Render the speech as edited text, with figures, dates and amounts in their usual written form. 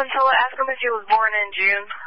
Quintilla, ask him if he was born in June.